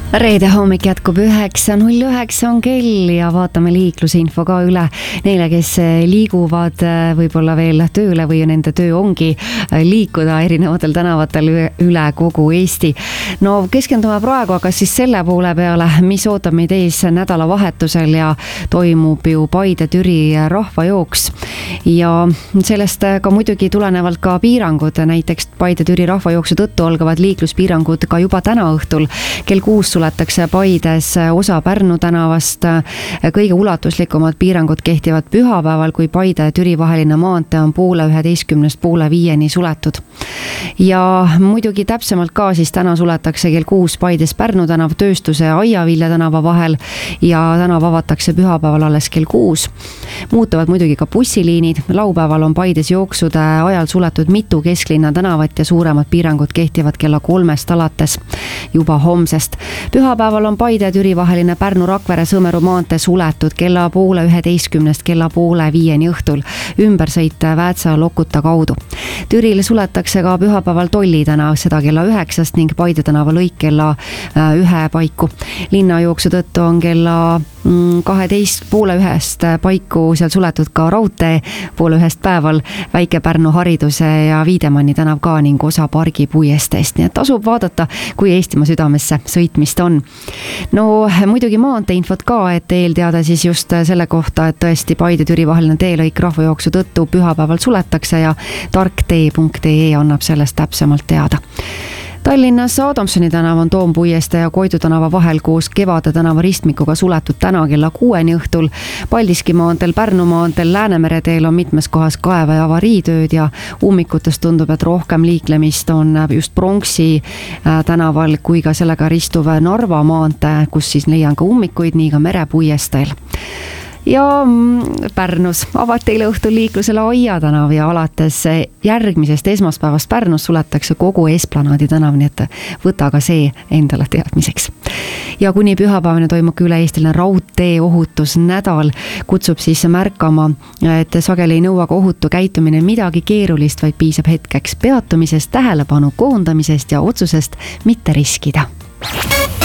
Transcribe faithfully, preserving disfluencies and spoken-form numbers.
Reede hommik jätkub üheksa null üheksa on kell ja vaatame liiklusinfo ka üle neile, kes liiguvad võib-olla veel tööle või nende töö ongi liikuda erinevatel tänavatel üle kogu Eesti. No keskendume praegu aga siis selle poole peale, mis ootab meid ees nädalavahetusel ja toimub ju Paide-Türi rahvajooks. Ja sellest ka muidugi tulenevalt ka piirangud, näiteks Paide-Türi rahvajooksu tõttu algavad liikluspiirangud ka juba täna õhtul. Kell kuus suletakse Paides osa Pärnu tänavast. Kõige ulatuslikumad piirangud kehtivad pühapäeval, kui Paide-Türi vaheline maantee on poole üheteistkümnest poole viieni suletud. Ja muidugi täpsemalt ka siis täna suletakse kell kuus Paides Pärnu tänav Tööstuse Aiavilja tänava vahel ja tänav avatakse pühapäeval alles kell kuus. Muutuvad muidugi ka bussiliinid. Laupäeval on Paides jooksude ajal suletud mitu kesklinna tänavat ja suuremad piirangud kehtivad kella kolmest alates juba homsest. Pühapäeval on Paide-Türi vaheline Pärnu-Rakvere-Sõmeru maantee suletud kella poole üheteistkümnest kella poole viieni õhtul. Ümbersõit Väätsa-Lokuta kaudu. Türil suletakse ka pühapäeval Tolli tänav, seda kella üheksast ning Paide tänava lõik kella ühe paiku. Linnajooksu tõttu on kella kaheteist poole ühest paiku seal suletud ka raudtee poole ühest päeval Väike-Pärnu hariduse ja Viidemanni tänav ka ning osa pargi puiesteest. Nii et tasub vaadata, kui Eestimaa südamesse sõitmist on. No muidugi maanteeinfot ka, et eelteada siis just selle kohta, et tõesti Paide-Türi vaheline teelõik rahvajooksu tõttu pühapäeval suletakse ja tarktee punkt ee annab sellest täpsemalt teada. Tallinnas Adamsoni tänav on Toompuieste ja Koidu tänava vahel koos Kevade tänava ristmikuga suletud täna kella kuueni õhtul. Paldiski maanteel, Pärnu maanteel, Läänemere teel on mitmes kohas kaeva ja avariitööd ja ummikutest tundub, et rohkem liiklemist on just Pronksi tänaval kui ka sellega ristuv Narva maantee, kus siis leian ka ummikuid, nii ka Merepuiesteel. Ja Pärnus avati eile õhtul liiklusele Aia tänav ja alates järgmisest esmaspäevast Pärnus suletakse kogu Esplanaadi tänav, nii et võta ka see endale teadmiseks. Ja kuni pühapäevani toimub üle-eestiline raudtee ohutusnädal, kutsub siis märkama, et sageli ei nõua ka ohutu käitumine midagi keerulist, vaid piisab hetkeks peatumisest, tähelepanu koondamisest ja otsusest mitte riskida.